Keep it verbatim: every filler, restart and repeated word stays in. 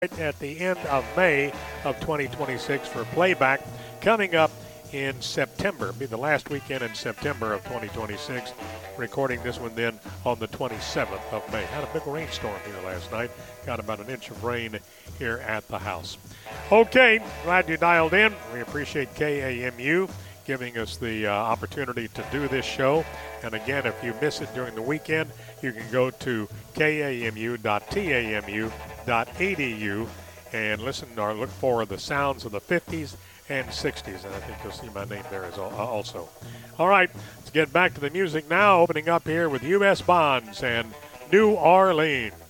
at the end of May of twenty twenty-six for playback. Coming up in September, it'll be the last weekend in September of twenty twenty-six. Recording this one then on the twenty-seventh of May. Had a big rainstorm here last night. Got about an inch of rain here at the house. Okay, glad you dialed in. We appreciate K A M U giving us the uh, opportunity to do this show. And again, if you miss it during the weekend, you can go to K A M U dot tamu dot E D U and listen or look for the sounds of the fifties and sixties. And I think you'll see my name there as also. All right, let's get back to the music now. Opening up here with U S Bonds and New Orleans.